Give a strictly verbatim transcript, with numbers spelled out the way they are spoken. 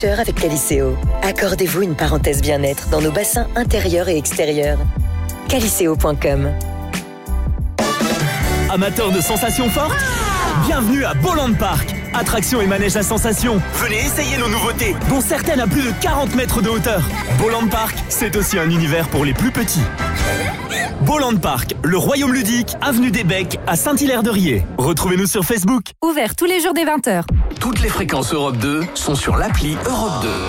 Avec Caliceo, accordez-vous une parenthèse bien-être dans nos bassins intérieurs et extérieurs. Caliceo point com. Amateurs de sensations fortes, bienvenue à Bolland Park. Attractions et manèges à sensations. Venez essayer nos nouveautés, dont certaines à plus de quarante mètres de hauteur. Bolland Park, c'est aussi un univers pour les plus petits. Bolland Park, le royaume ludique, avenue des Becs à Saint-Hilaire-de-Riez. Retrouvez-nous sur Facebook. Ouvert tous les jours dès vingt heures. Toutes les fréquences Europe deux sont sur l'appli Europe deux.